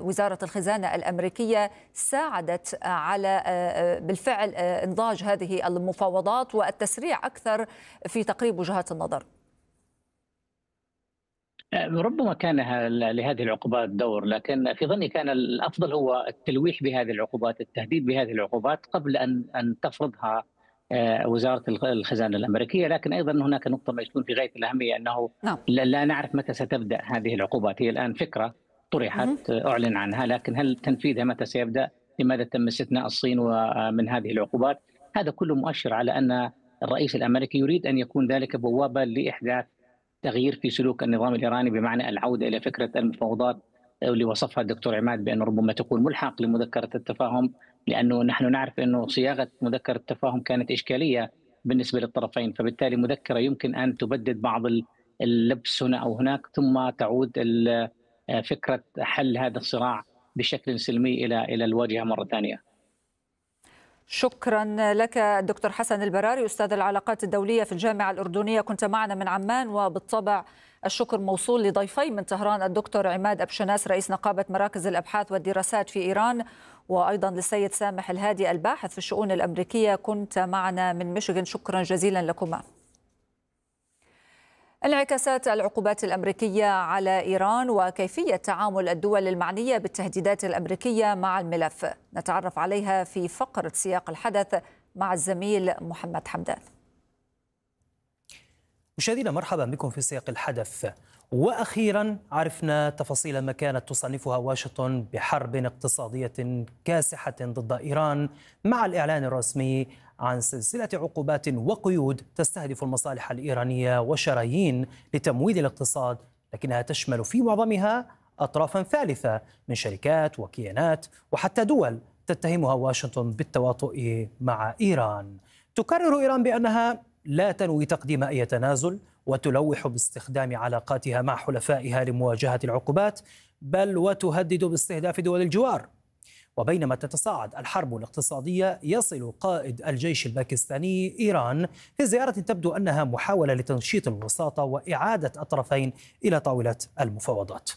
وزارة الخزانة الأمريكية ساعدت على بالفعل إنضاج هذه المفاوضات والتسريع أكثر في تقريب وجهات النظر؟ ربما كان لهذه العقوبات دور، لكن في ظني كان الافضل هو التلويح بهذه العقوبات، التهديد بهذه العقوبات قبل ان تفرضها وزاره الخزانه الامريكيه. لكن ايضا هناك نقطه مجنون في غايه الاهميه، انه نعم. لا نعرف متى ستبدا هذه العقوبات. هي الان فكره طرحت، اعلن عنها، لكن هل تنفيذها متى سيبدا؟ لماذا تم استثناء الصين ومن هذه العقوبات؟ هذا كله مؤشر على ان الرئيس الامريكي يريد ان يكون ذلك بوابه لاحداث تغيير في سلوك النظام الإيراني، بمعنى العودة إلى فكرة المفاوضات اللي وصفها الدكتور عماد بأنه ربما تكون ملحق لمذكرة التفاهم، لأنه نحن نعرف أنه صياغة مذكرة التفاهم كانت إشكالية بالنسبة للطرفين، فبالتالي مذكرة يمكن أن تبدد بعض اللبس هنا أو هناك، ثم تعود فكرة حل هذا الصراع بشكل سلمي إلى الواجهة مرة ثانية. شكرا لك دكتور حسن البراري، أستاذ العلاقات الدولية في الجامعة الأردنية، كنت معنا من عمان. وبالطبع الشكر موصول لضيفي من طهران، الدكتور عماد أبشناس رئيس نقابة مراكز الأبحاث والدراسات في إيران، وأيضا للسيد سامح الهادي الباحث في الشؤون الأمريكية، كنت معنا من ميشيغان. شكرا جزيلا لكما. انعكاسات العقوبات الأمريكية على إيران وكيفية تعامل الدول المعنية بالتهديدات الأمريكية مع الملف نتعرف عليها في فقرة سياق الحدث مع الزميل محمد حمدان. مشاهدينا مرحبا بكم في سياق الحدث. وأخيرا عرفنا تفاصيل ما كانت تصنفها واشنطن بحرب اقتصادية كاسحة ضد إيران، مع الإعلان الرسمي عن سلسلة عقوبات وقيود تستهدف المصالح الإيرانية وشرايين لتمويل الاقتصاد، لكنها تشمل في معظمها أطرافا ثالثة من شركات وكيانات وحتى دول تتهمها واشنطن بالتواطؤ مع إيران. تكرر إيران بأنها لا تنوي تقديم أي تنازل، وتلوح باستخدام علاقاتها مع حلفائها لمواجهة العقوبات، بل وتهدد باستهداف دول الجوار. وبينما تتصاعد الحرب الاقتصادية، يصل قائد الجيش الباكستاني إيران في زيارة تبدو أنها محاولة لتنشيط الوساطة وإعادة الطرفين إلى طاولة المفاوضات.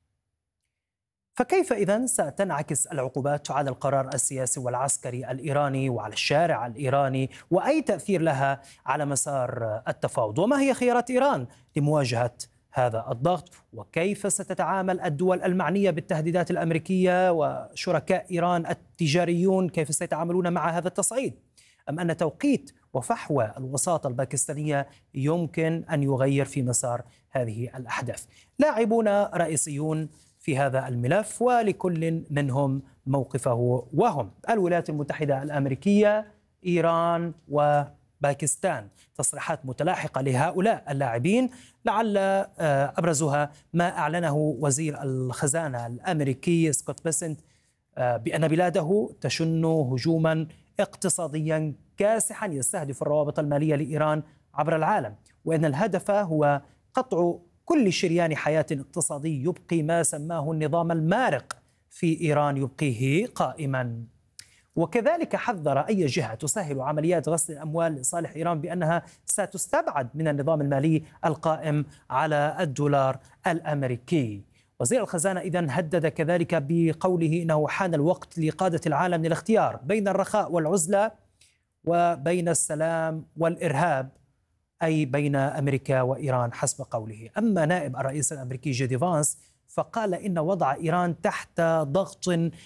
فكيف إذن ستنعكس العقوبات على القرار السياسي والعسكري الإيراني وعلى الشارع الإيراني، وأي تأثير لها على مسار التفاوض؟ وما هي خيارات إيران لمواجهة هذا الضغط؟ وكيف ستتعامل الدول المعنية بالتهديدات الأمريكية وشركاء إيران التجاريون، كيف سيتعاملون مع هذا التصعيد؟ أم أن توقيت وفحوى الوساطة الباكستانية يمكن أن يغير في مسار هذه الأحداث؟ لاعبون رئيسيون في هذا الملف، ولكل منهم موقفه، وهم الولايات المتحدة الأمريكية، إيران وباكستان. تصريحات متلاحقة لهؤلاء اللاعبين، لعل أبرزها ما أعلنه وزير الخزانة الأمريكي سكوت بيسنت بأن بلاده تشن هجوما اقتصاديا كاسحا يستهدف الروابط المالية لإيران عبر العالم، وأن الهدف هو قطع كل شريان حياة اقتصادي يبقي ما سماه النظام المارق في إيران يبقيه قائما. وكذلك حذر أي جهة تسهل عمليات غسل الأموال لصالح إيران بأنها ستستبعد من النظام المالي القائم على الدولار الأمريكي. وزير الخزانة إذن هدد كذلك بقوله إنه حان الوقت لقادة العالم للاختيار بين الرخاء والعزلة وبين السلام والإرهاب، أي بين أمريكا وإيران حسب قوله. أما نائب الرئيس الأمريكي جي دي فانس فقال إن وضع إيران تحت ضغط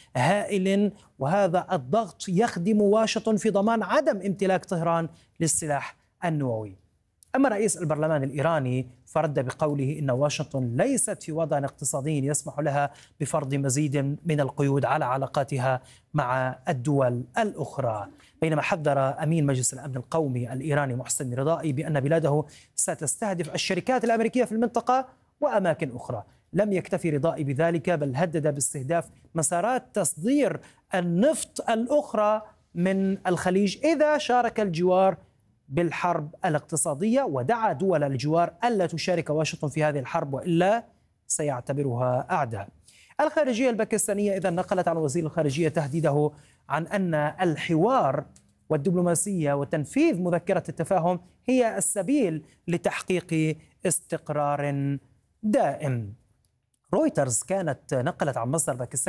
هائل، وهذا الضغط يخدم واشنطن في ضمان عدم امتلاك طهران للسلاح النووي. أما رئيس البرلمان الإيراني فرد بقوله إن واشنطن ليست في وضع اقتصادي يسمح لها بفرض مزيد من القيود على علاقاتها مع الدول الأخرى. بينما حذر أمين مجلس الأمن القومي الإيراني محسن رضائي بأن بلاده ستستهدف الشركات الأمريكية في المنطقة وأماكن أخرى. لم يكتفي رضائي بذلك، بل هدد باستهداف مسارات تصدير النفط الأخرى من الخليج إذا شارك الجوار بالحرب الاقتصادية، ودعا دول الجوار ألا تشارك واشنطن في هذه الحرب وإلا سيعتبرها أعداء. الخارجية الباكستانية إذا نقلت عن وزير الخارجية تهديده عن أن الحوار والدبلوماسية وتنفيذ مذكرة التفاهم هي السبيل لتحقيق استقرار دائم. رويترز كانت نقلت عن مصدر باكستاني